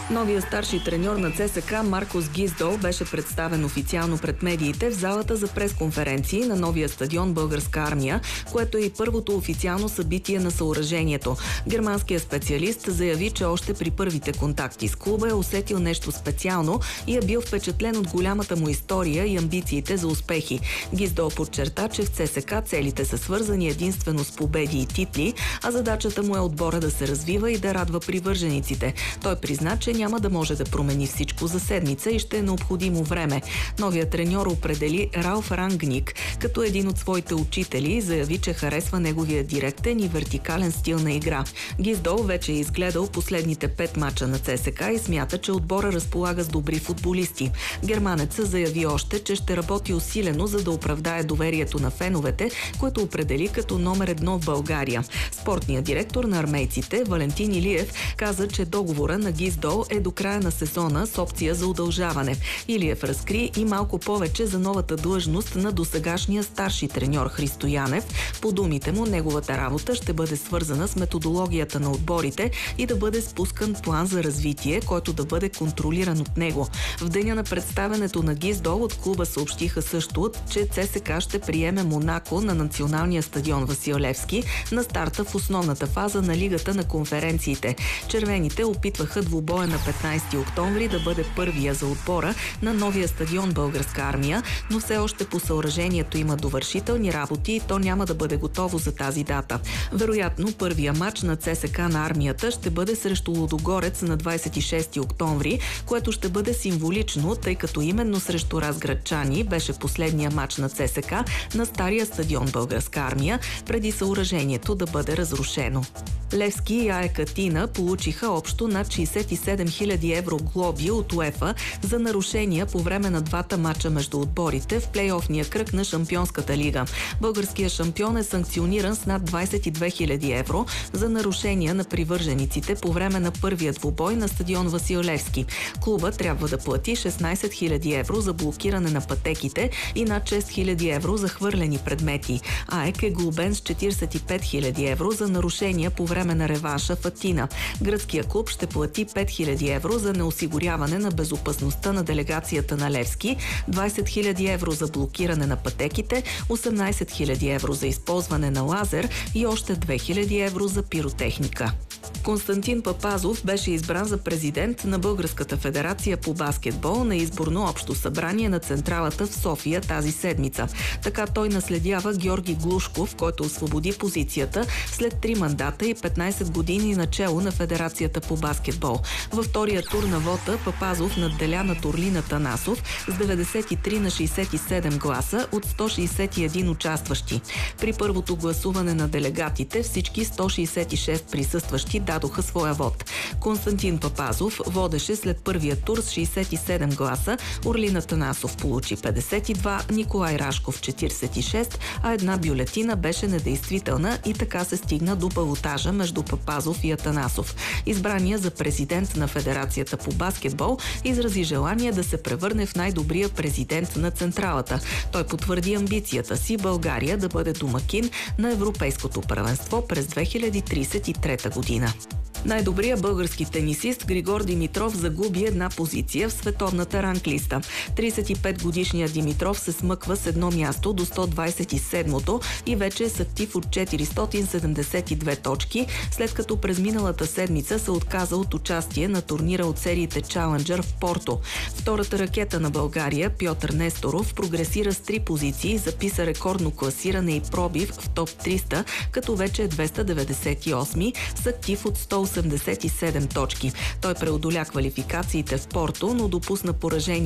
Новия старши треньор на ЦСКА Маркос Гиздол беше представен официално пред медиите в залата за пресконференции на новия стадион Българска армия, което е и първото официално събитие на съоръжението. Германският специалист заяви, че още при първите контакти с клуба е усетил нещо специално и е бил впечатлен от голямата му история и амбициите за успехи. Гиздол подчерта, че в ЦСКА целите са свързани единствено с победи и титли, а задачата му е отбора да се развива и да радва привържениците. Той призна, че няма да може да промени всичко за седмица и ще е необходимо време. Новият треньор определи Ралф Рангник като един от своите учители и заяви, че харесва неговия директен и вертикален стил на игра. Гиздол вече е изгледал последните 5 мача на ЦСКА и смята, че отбора разполага с добри футболисти. Германецът заяви още, че ще работи усилено, за да оправдае доверието на феновете, което определи като номер 1 в България. Спортният директор на армейците Валентин Илиев каза, че договора на Гиздол е до края на сезона с опция за удължаване. Илиев разкри и малко повече за новата длъжност на досегашния старши треньор Христо Янев. По думите му, неговата работа ще бъде свързана с методологията на отборите и да бъде спускан план за развитие, който да бъде контролиран от него. В деня на представянето на Гиздол от клуба съобщиха също, че ЦСКА ще приеме Монако на националния стадион Васил Левски на старта в основната фаза на Лигата на конференциите. Червените опитваха двубоя на 15 октомври да бъде първия за отбора на новия стадион Българска армия, но все още по съоръжението има довършителни работи и то няма да бъде готово за тази дата. Вероятно, първия матч на ЦСКА на армията ще бъде срещу Лудогорец на 26 октомври, което ще бъде символично, тъй като именно срещу разградчани беше последния матч на ЦСКА на стария стадион Българска армия, преди съоръжението да бъде разрушено. Левски и АЕК Атина получиха общо над 67 000 евро глоби от УЕФА за нарушения по време на двата мача между отборите в плейофния кръг на Шампионската лига. Българският шампион е санкциониран с над 22 000 евро за нарушения на привържениците по време на първия двубой на стадион Васил Левски. Клуба трябва да плати 16 000 евро за блокиране на пътеките и над 6 000 евро за хвърлени предмети. АЕК е глобен с 45 000 евро за нарушения по време на реванша в Атина. Гръцкият клуб ще плати 5 000 евро за неосигуряване на безопасността на делегацията на Левски, 20 000 евро за блокиране на пътеките, 18 000 евро за използване на лазер и още 2 000 евро за пиротехника. Константин Папазов беше избран за президент на Българската федерация по баскетбол на изборно общо събрание на централата в София тази седмица. Така той наследява Георги Глушков, който освободи позицията след 3 мандата и 15 години начело на Федерацията по баскетбол. Във втория тур на вота Папазов надделя над Орлин Атанасов с 93 на 67 гласа от 161 участващи. При първото гласуване на делегатите всички 166 присъстващи дадоха своя вод. Константин Папазов водеше след първия тур с 67 гласа, Орлин Атанасов получи 52, Николай Рашков 46, а една бюлетина беше недействителна и така се стигна до балотажа между Папазов и Атанасов. Избрания за президент на Федерацията по баскетбол изрази желание да се превърне в най-добрия президент на централата. Той потвърди амбицията си България да бъде домакин на Европейското първенство през 2033 година. Най-добрият български тенисист Григор Димитров загуби една позиция в световната ранглиста. 35-годишният Димитров се смъква с едно място до 127-то и вече е с актив от 472 точки, след като през миналата седмица се отказа от участие на турнира от сериите Challenger в Порто. Втората ракета на България, Пьотър Несторов, прогресира с 3 позиции, записа рекордно класиране и пробив в топ 300, като вече е 298 с актив от 187 точки. Той преодоля квалификациите в Порто, но допусна поражение